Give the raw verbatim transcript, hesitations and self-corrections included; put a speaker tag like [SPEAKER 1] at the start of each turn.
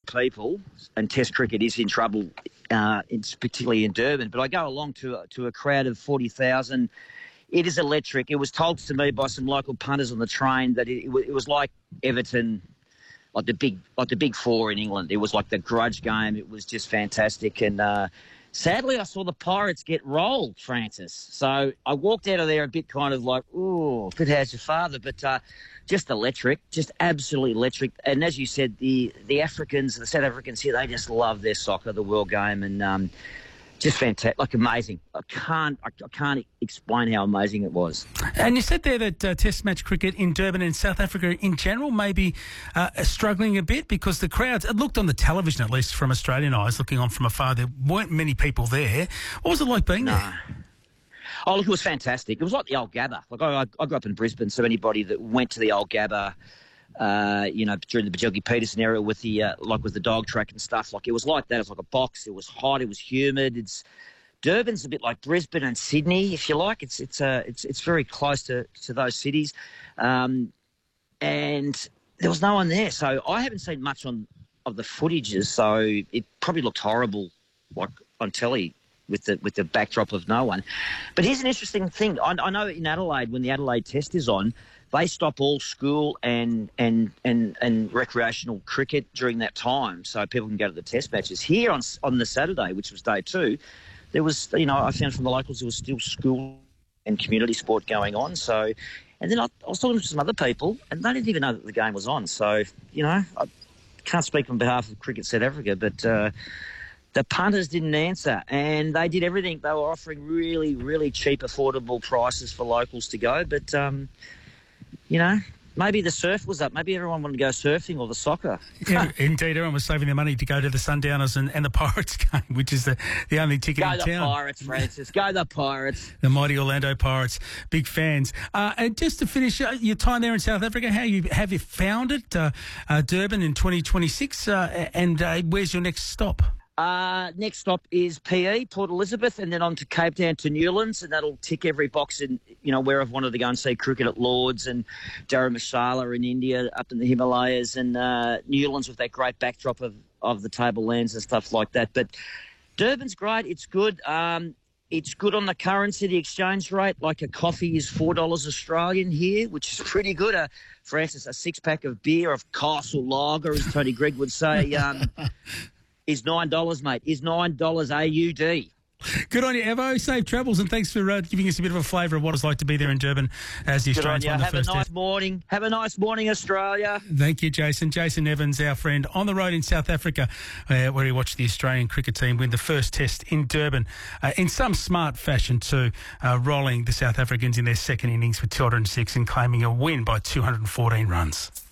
[SPEAKER 1] people, and Test cricket is in trouble, uh, it's particularly in Durban. But I go along to a, to a crowd of forty thousand. It is electric. It was told to me by some local punters on the train that it, it was like Everton, like the big like the big four in England. It was like the grudge game. It was just fantastic. And uh, sadly, I saw the Pirates get rolled, Francis. So I walked out of there a bit kind of like, ooh, good how's your father? But uh, just electric, just absolutely electric. And as you said, the, the Africans, the South Africans here, they just love their soccer, the world game, and um, just fantastic, like amazing. I can't, I, I can't explain how amazing it was.
[SPEAKER 2] And you said there that uh, Test match cricket in Durban and South Africa in general may be uh, struggling a bit because the crowds, it looked on the television, at least from Australian eyes, looking on from afar, there weren't many people there. What was it like being
[SPEAKER 1] no.
[SPEAKER 2] there?
[SPEAKER 1] Oh, look, it was fantastic. It was like the old Gabba. Like I, I grew up in Brisbane, so anybody that went to the old Gabba, uh, you know, during the Bjelke Peterson era with the uh, like with the dog track and stuff, like it was like that. It was like a box. It was hot. It was humid. It's Durban's a bit like Brisbane and Sydney, if you like. It's it's uh, it's it's very close to, to those cities, um, and there was no one there. So I haven't seen much on of the footages. So it probably looked horrible, like on telly, with the with the backdrop of no one. But here's an interesting thing. I, I know in Adelaide, when the Adelaide Test is on, they stop all school and and and and recreational cricket during that time, so people can go to the Test matches. Here on on the Saturday, which was day two, there was, you know, I found from the locals there was still school and community sport going on. So, and then I, I was talking to some other people, and they didn't even know that the game was on. So, you know, I can't speak on behalf of Cricket South Africa, but Uh, the punters didn't answer, and they did everything. They were offering really, really cheap, affordable prices for locals to go. But, um, you know, maybe the surf was up. Maybe everyone wanted to go surfing or the soccer.
[SPEAKER 2] Yeah, indeed, everyone was saving their money to go to the Sundowners and, and the Pirates game, which is the, the only ticket
[SPEAKER 1] go
[SPEAKER 2] in
[SPEAKER 1] the
[SPEAKER 2] town.
[SPEAKER 1] Pirates, Francis. Go the Pirates.
[SPEAKER 2] The mighty Orlando Pirates, big fans. Uh, and just to finish uh, your time there in South Africa, how you have you found it, uh, uh, Durban in twenty twenty-six, uh, and uh, where's your next stop?
[SPEAKER 1] Uh, next stop is P E, Port Elizabeth, and then on to Cape Town to Newlands, and that'll tick every box in, you know, where I've wanted to go and see cricket at Lords and Dharamshala in India, up in the Himalayas, and uh, Newlands with that great backdrop of, of the tablelands and stuff like that. But Durban's great. It's good. Um, it's good on the currency, the exchange rate. Like a coffee is four dollars Australian here, which is pretty good. Uh, for instance, a six-pack of beer, of Castle Lager, as Tony Gregg would say, um, is nine dollars, mate. Is nine dollars A U D.
[SPEAKER 2] Good on you, Evo. Safe travels, and thanks for uh, giving us a bit of a flavour of what it's like to be there in Durban as the
[SPEAKER 1] Good
[SPEAKER 2] Australians won the
[SPEAKER 1] Have
[SPEAKER 2] first
[SPEAKER 1] a nice
[SPEAKER 2] test.
[SPEAKER 1] morning. Have a nice morning, Australia.
[SPEAKER 2] Thank you, Jason. Jason Evans, our friend, on the road in South Africa, uh, where he watched the Australian cricket team win the first test in Durban, uh, in some smart fashion too, uh, rolling the South Africans in their second innings for two hundred six and claiming a win by two hundred fourteen runs.